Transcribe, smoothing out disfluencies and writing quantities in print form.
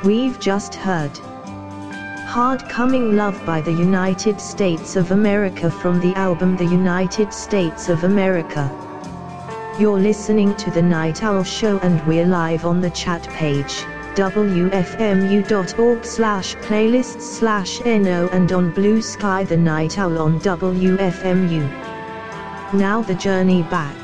We've just heard Hard Coming Love by the United States of America from the album The United States of America. You're listening to The Night Owl Show and we're live on the chat page, wfmu.org/playlists/no and on Blue Sky The Night Owl on WFMU. Now the journey back.